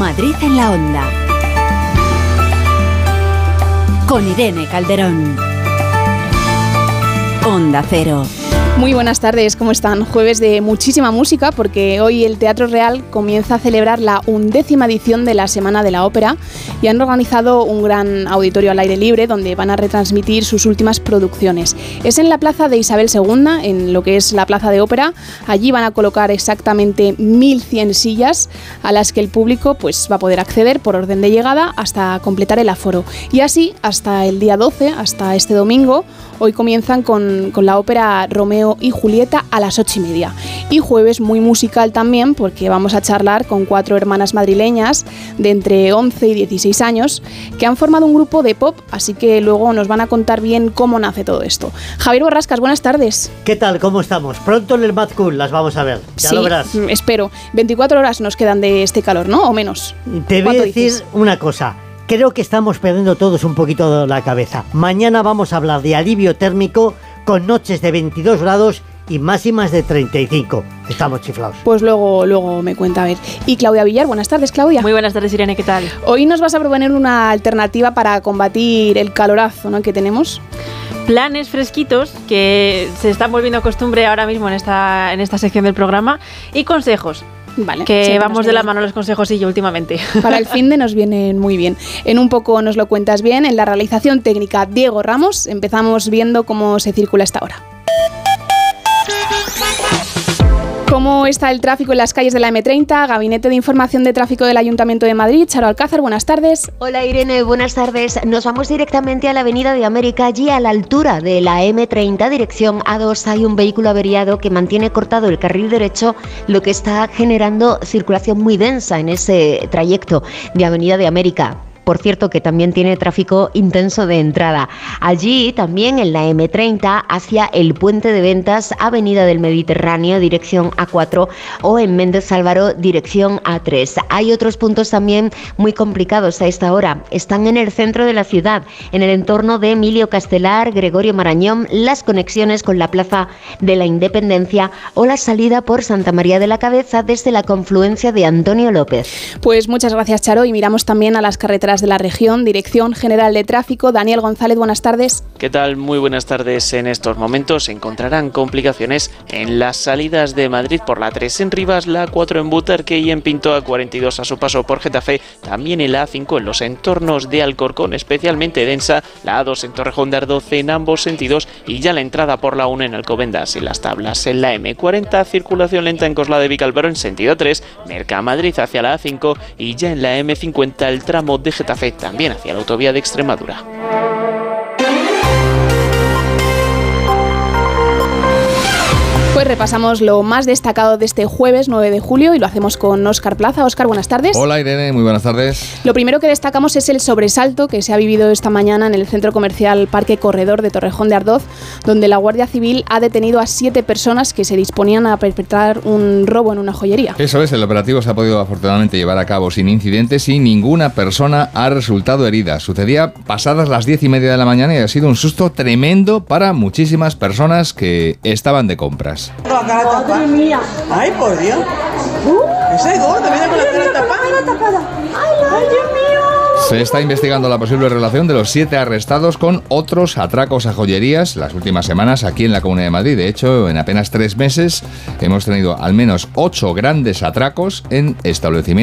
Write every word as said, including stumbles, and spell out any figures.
Madrid en la Onda. Con Irene Calderón. Onda Cero. Muy buenas tardes, ¿cómo están? Jueves de muchísima música, porque hoy el Teatro Real comienza a celebrar la undécima edición de la Semana de la Ópera y han organizado un gran auditorio al aire libre donde van a retransmitir sus últimas producciones. Es en la Plaza de Isabel segunda, en lo que es la Plaza de Ópera. Allí van a colocar exactamente mil cien sillas a las que el público pues, va a poder acceder por orden de llegada hasta completar el aforo. Y así hasta el día doce, hasta este domingo. Hoy comienzan con, con la ópera Romeo y Julieta a las ocho y media. Y jueves muy musical también, porque vamos a charlar con cuatro hermanas madrileñas de entre once y dieciséis años que han formado un grupo de pop, así que luego nos van a contar bien cómo nace todo esto. Javier Borrascas, buenas tardes. ¿Qué tal? ¿Cómo estamos? Pronto en el Mad Cool las vamos a ver, ya sí, lo verás. Espero. veinticuatro horas nos quedan de este calor, ¿no? O menos. Te voy a decir dices? una cosa. Creo que estamos perdiendo todos un poquito la cabeza. Mañana vamos a hablar de alivio térmico con noches de veintidós grados y máximas de treinta y cinco. Estamos chiflados. Pues luego, luego me cuenta a ver. Y Claudia Villar, buenas tardes, Claudia. Muy buenas tardes, Irene, ¿qué tal? Hoy nos vas a proponer una alternativa para combatir el calorazo, ¿no?, que tenemos. Planes fresquitos que se están volviendo costumbre ahora mismo en esta, en esta sección del programa, y consejos. Vale, que vamos de la mano los consejos y yo últimamente. Para el fin de nos vienen muy bien. En un poco nos lo cuentas bien. En la realización técnica, Diego Ramos. Empezamos viendo cómo se circula esta hora. ¿Cómo está el tráfico en las calles de la eme treinta? Gabinete de Información de Tráfico del Ayuntamiento de Madrid. Charo Alcázar, buenas tardes. Hola Irene, buenas tardes. Nos vamos directamente a la Avenida de América. Allí a la altura de la eme treinta, dirección A dos, hay un vehículo averiado que mantiene cortado el carril derecho, lo que está generando circulación muy densa en ese trayecto de Avenida de América. Por cierto, que también tiene tráfico intenso de entrada. Allí, también en la eme treinta, hacia el Puente de Ventas, Avenida del Mediterráneo, dirección A cuatro, o en Méndez Álvaro, dirección A tres. Hay otros puntos también muy complicados a esta hora. Están en el centro de la ciudad, en el entorno de Emilio Castelar, Gregorio Marañón, las conexiones con la Plaza de la Independencia o la salida por Santa María de la Cabeza desde la confluencia de Antonio López. Pues muchas gracias, Charo, y miramos también a las carreteras de la región. Dirección General de Tráfico, Daniel González, buenas tardes. ¿Qué tal? Muy buenas tardes. En estos momentos se encontrarán complicaciones en las salidas de Madrid por la tres en Rivas, la cuatro en Butarque y en Pinto, a cuarenta y dos a su paso por Getafe, también en la a cinco en los entornos de Alcorcón, especialmente densa, la a dos en Torrejón de Ardoz en ambos sentidos y ya la entrada por la uno en Alcobendas y las Tablas. En la eme cuarenta, circulación lenta en Coslada de Vicálvaro en sentido tres, Mercamadrid hacia la a cinco y ya en la eme cincuenta el tramo de Getafe también hacia la autovía de Extremadura. Pues repasamos lo más destacado de este jueves nueve de julio y lo hacemos con Óscar Plaza. Óscar, buenas tardes. Hola Irene, muy buenas tardes. Lo primero que destacamos es el sobresalto que se ha vivido esta mañana en el centro comercial Parque Corredor de Torrejón de Ardoz, donde la Guardia Civil ha detenido a siete personas que se disponían a perpetrar un robo en una joyería. Eso es, el operativo se ha podido afortunadamente llevar a cabo sin incidentes y ninguna persona ha resultado herida. Sucedía pasadas las diez y media de la mañana y ha sido un susto tremendo para muchísimas personas que estaban de compras. La cara tapada. Mía. Ay, por Dios. Uh, ese gordo viene con la cara tapada. Ay, Dios mío. Se está investigando la posible relación de los siete arrestados con otros atracos a joyerías las últimas semanas aquí en la Comunidad de Madrid. De hecho, en apenas tres meses hemos tenido al menos ocho grandes atracos en establecimientos